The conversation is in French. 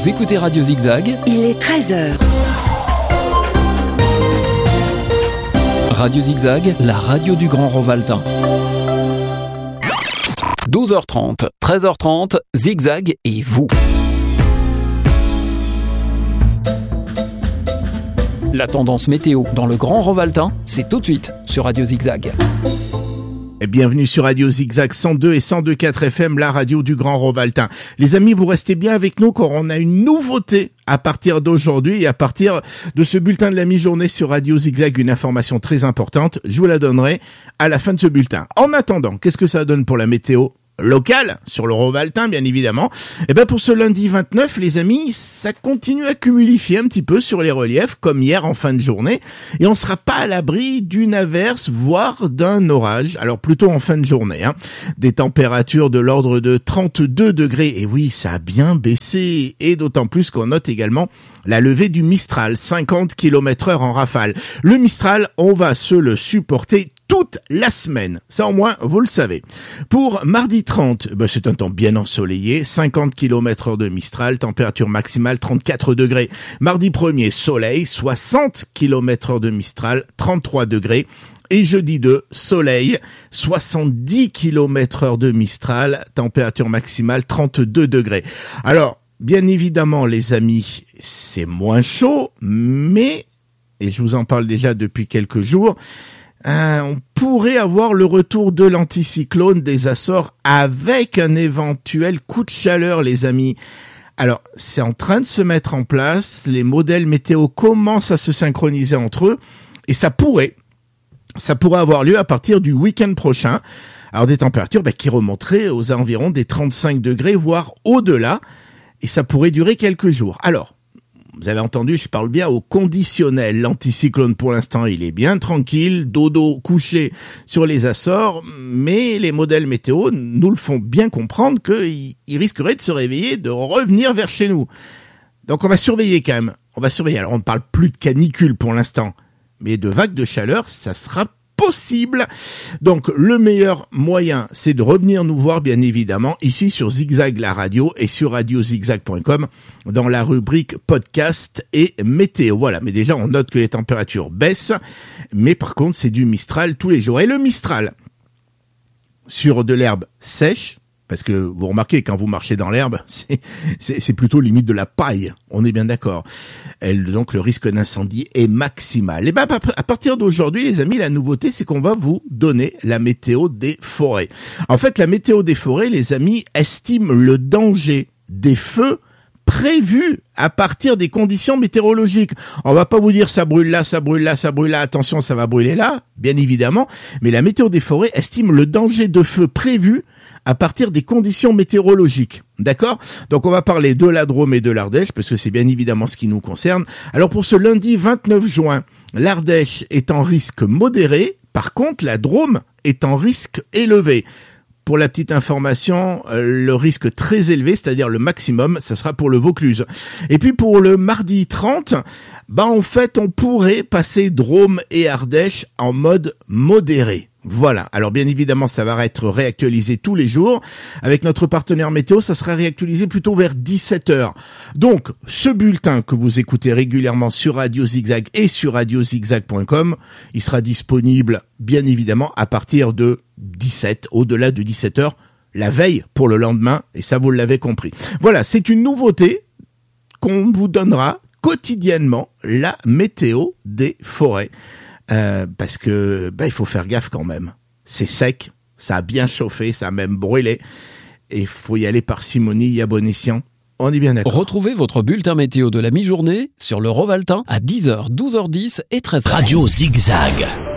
Vous écoutez Radio Zigzag. Il est 13h. Radio Zigzag, la radio du Grand Rovaltain. 12h30, 13h30, Zigzag et vous. La tendance météo dans le Grand Rovaltain, c'est tout de suite sur Radio Zigzag. Et bienvenue sur Radio Zigzag 102 et 102.4 FM, la radio du Grand Rovaltain. Les amis, vous restez bien avec nous car on a une nouveauté à partir d'aujourd'hui et à partir de ce bulletin de la mi-journée sur Radio Zigzag, une information très importante. Je vous la donnerai à la fin de ce bulletin. En attendant, qu'est-ce que ça donne pour la météo local, sur le Rovaltain bien évidemment? Et ben pour ce lundi 29 les amis, ça continue à cumulifier un petit peu sur les reliefs comme hier en fin de journée et on sera pas à l'abri d'une averse voire d'un orage, alors plutôt en fin de journée Des températures de l'ordre de 32 degrés et oui ça a bien baissé et d'autant plus qu'on note également la levée du Mistral, 50 km/h en rafale. Le Mistral, on va se le supporter toute la semaine. Ça au moins, vous le savez. Pour mardi 30, c'est un temps bien ensoleillé, 50 km/h de Mistral, température maximale 34 degrés. Mardi 1er, soleil, 60 km/h de Mistral, 33 degrés. Et jeudi 2, soleil, 70 km/h de Mistral, température maximale 32 degrés. Alors, bien évidemment, les amis, c'est moins chaud, mais, et je vous en parle déjà depuis quelques jours, on pourrait avoir le retour de l'anticyclone des Açores avec un éventuel coup de chaleur, les amis. Alors, c'est en train de se mettre en place, les modèles météo commencent à se synchroniser entre eux, et ça pourrait avoir lieu à partir du week-end prochain. Alors, des températures qui remonteraient aux environs des 35 degrés, voire au-delà, et ça pourrait durer quelques jours. Alors, vous avez entendu, je parle bien au conditionnel. L'anticyclone, pour l'instant, il est bien tranquille, dodo couché sur les Açores, mais les modèles météo nous le font bien comprendre qu'il risquerait de se réveiller, de revenir vers chez nous. Donc on va surveiller quand même. On va surveiller. Alors on ne parle plus de canicule pour l'instant, mais de vagues de chaleur, ça sera possible. Donc le meilleur moyen, c'est de revenir nous voir bien évidemment ici sur Zigzag la radio et sur radiozigzag.com dans la rubrique podcast et météo. Voilà, mais déjà on note que les températures baissent, mais par contre c'est du Mistral tous les jours. Et le Mistral sur de l'herbe sèche, parce que vous remarquez, quand vous marchez dans l'herbe, c'est plutôt limite de la paille. On est bien d'accord. Donc, le risque d'incendie est maximal. Et à partir d'aujourd'hui, les amis, la nouveauté, c'est qu'on va vous donner la météo des forêts. En fait, la météo des forêts, les amis, estime le danger des feux prévus à partir des conditions météorologiques. On va pas vous dire ça brûle là, ça brûle là, ça brûle là, attention, ça va brûler là, bien évidemment. Mais la météo des forêts estime le danger de feux prévus à partir des conditions météorologiques. D'accord? Donc on va parler de la Drôme et de l'Ardèche, parce que c'est bien évidemment ce qui nous concerne. Alors pour ce lundi 29 juin, l'Ardèche est en risque modéré, par contre la Drôme est en risque élevé. Pour la petite information, le risque très élevé, c'est-à-dire le maximum, ça sera pour le Vaucluse. Et puis pour le mardi 30, en fait on pourrait passer Drôme et Ardèche en mode modéré. Voilà, alors bien évidemment ça va être réactualisé tous les jours. Avec notre partenaire météo, ça sera réactualisé plutôt vers 17h. Donc ce bulletin que vous écoutez régulièrement sur Radio Zigzag et sur radiozigzag.com, il sera disponible bien évidemment à partir de 17, au-delà de 17h, la veille pour le lendemain, et ça vous l'avez compris. Voilà, c'est une nouveauté qu'on vous donnera quotidiennement, la météo des forêts. Parce que il faut faire gaffe quand même. C'est sec, ça a bien chauffé, ça a même brûlé. Et il faut y aller parcimonie et à bon escient. On est bien d'accord. Retrouvez votre bulletin météo de la mi-journée sur le Rovaltain à 10h, 12h10 et 13h. Radio Zigzag.